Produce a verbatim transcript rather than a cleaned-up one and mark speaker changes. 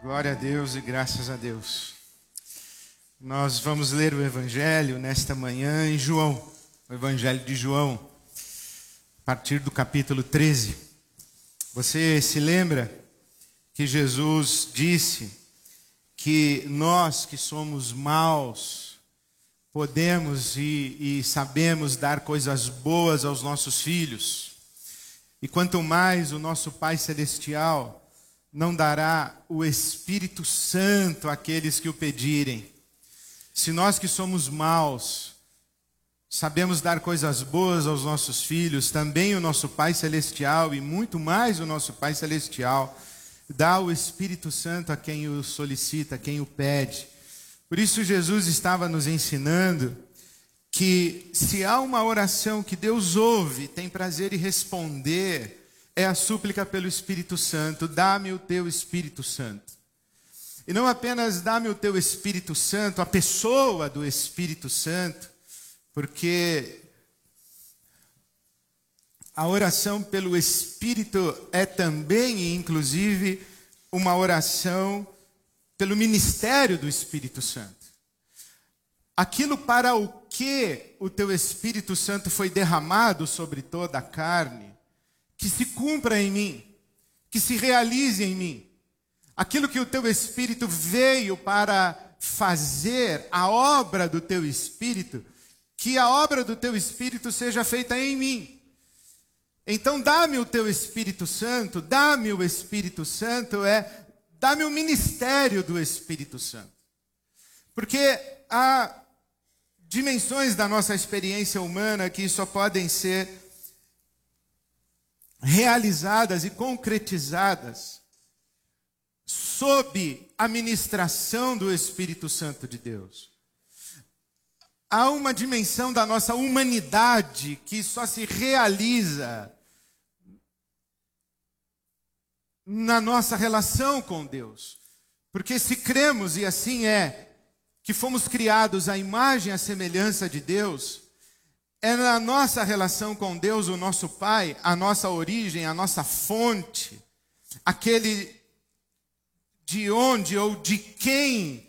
Speaker 1: Glória a Deus e graças a Deus. Nós vamos ler o Evangelho nesta manhã em João, o Evangelho de João, a partir do capítulo treze. Você se lembra que Jesus disse que nós que somos maus podemos e, e sabemos dar coisas boas aos nossos filhos. E quanto mais o nosso Pai Celestial não dará o Espírito Santo àqueles que o pedirem. Se nós que somos maus sabemos dar coisas boas aos nossos filhos, também o nosso Pai Celestial, e muito mais o nosso Pai Celestial, dá o Espírito Santo a quem o solicita, a quem o pede. Por isso Jesus estava nos ensinando que se há uma oração que Deus ouve, tem prazer em responder, é a súplica pelo Espírito Santo. Dá-me o teu Espírito Santo. E não apenas dá-me o teu Espírito Santo, a pessoa do Espírito Santo, porque a oração pelo Espírito é também, e inclusive, uma oração pelo ministério do Espírito Santo. Aquilo para o que o teu Espírito Santo foi derramado sobre toda a carne, que se cumpra em mim, que se realize em mim. Aquilo que o teu Espírito veio para fazer, a obra do teu Espírito, que a obra do teu Espírito seja feita em mim. Então dá-me o teu Espírito Santo, dá-me o Espírito Santo, é, dá-me o ministério do Espírito Santo. Porque há dimensões da nossa experiência humana que só podem ser realizadas e concretizadas sob a ministração do Espírito Santo de Deus. Há uma dimensão da nossa humanidade que só se realiza na nossa relação com Deus. Porque se cremos, e assim é, que fomos criados à imagem e à semelhança de Deus, é na nossa relação com Deus, o nosso Pai, a nossa origem, a nossa fonte, aquele de onde ou de quem